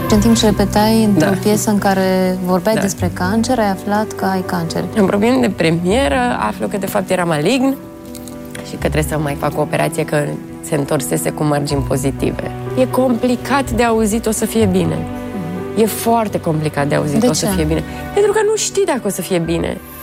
În timp ce repetai într-o piesă în care vorbeai despre cancer, ai aflat că ai cancer. În apropiere de premieră, aflu că de fapt era malign și că trebuie să mai fac o operație, că se întorsese cu margini pozitive. E complicat de auzit, o să fie bine. E foarte complicat de auzit, o să fie bine. Pentru că nu știi dacă o să fie bine.